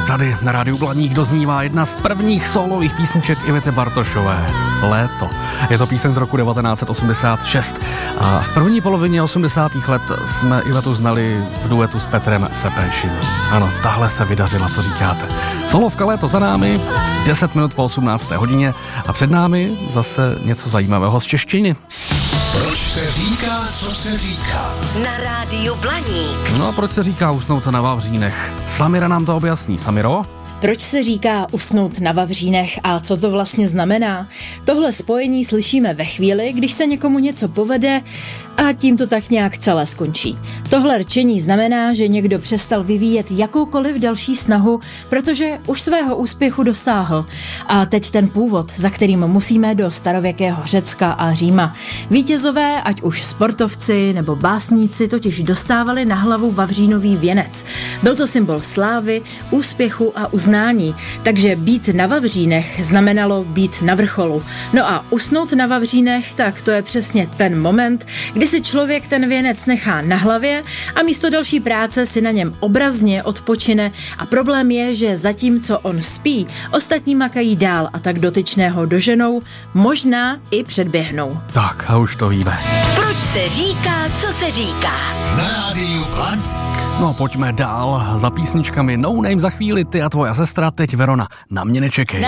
Tady na Rádiu Blaník doznívá jedna z prvních sólových písniček Ivety Bartošové. Léto. Je to píseň z roku 1986. A v první polovině 80. let jsme Ivetu znali v duetu s Petrem Sepešinem. Ano, tahle se vydařila, co říkáte. Solovka Léto za námi, 10 minut po 18. hodině a před námi zase něco zajímavého z češtiny. Proč se říká, co se říká? Na Rádiu Blaník. No a proč se říká usnout na Vavřínech? Samira nám to objasní. Samiro? Proč se říká usnout na Vavřínech a co to vlastně znamená? Tohle spojení slyšíme ve chvíli, když se někomu něco povede a tím to tak nějak celé skončí. Tohle rčení znamená, že někdo přestal vyvíjet jakoukoliv další snahu, protože už svého úspěchu dosáhl. A teď ten původ, za kterým musíme do starověkého Řecka a Říma. Vítězové, ať už sportovci nebo básníci, totiž dostávali na hlavu vavřínový věnec. Byl to symbol slávy, úspěchu a uznání, takže být na Vavřínech znamenalo být na vrcholu. No a usnout na Vavřínech, tak to je přesně ten moment, kdy si člověk ten věnec nechá na hlavě a místo další práce si na něm obrazně odpočine a problém je, že zatímco on spí, ostatní makají dál a tak dotyčného doženou, možná i předběhnou. Tak a už to víme. Proč se říká, co se říká? Na Rádiu Blaník. No pojďme dál za písničkami No Name za chvíli, ty a tvoja sestra, teď Verona, na mě nečekej.